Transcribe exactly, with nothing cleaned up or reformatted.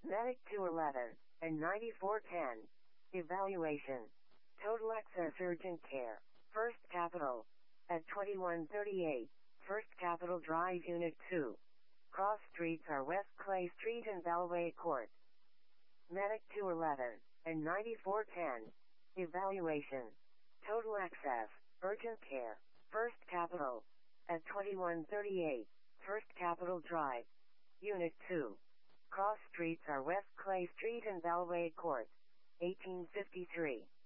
Medic two eleven and ninety-four ten. Evaluation. Total Access Urgent Care. First Capital. At twenty-one thirty-eight. First Capital Drive Unit two. Cross streets are West Clay Street and Bellway Court. Medic two eleven and ninety-four ten. Evaluation. Total Access Urgent Care. First Capital. At twenty-one thirty-eight. First Capital Drive. Unit two. Cross streets are West Clay Street and Bellway Court. eighteen fifty-three.